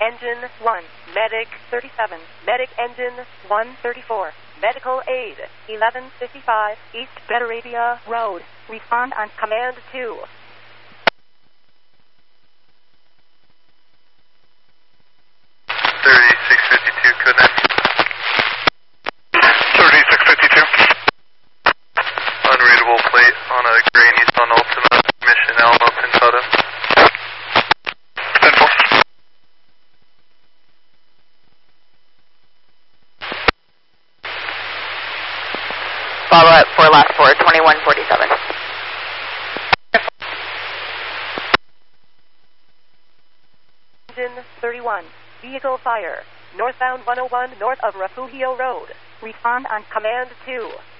Engine 1, Medic 37, Medic Engine 134, Medical Aid 1155, East Betarabia Road. Respond on Command 2. 3652, code 3652. Unreadable plate on a gray Nissan Altima, Mission Alamo Pintado. 10-4. Follow up for last 4, 2147. Engine 31, Vehicle Fire, northbound 101 north of Refugio Road. Respond on Command 2.